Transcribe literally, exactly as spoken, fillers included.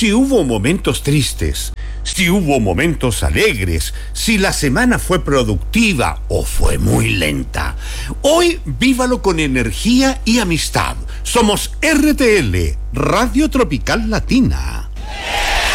Si hubo momentos tristes, si hubo momentos alegres, si la semana fue productiva o fue muy lenta. Hoy vívalo con energía y amistad. Somos R T L, Radio Tropical Latina.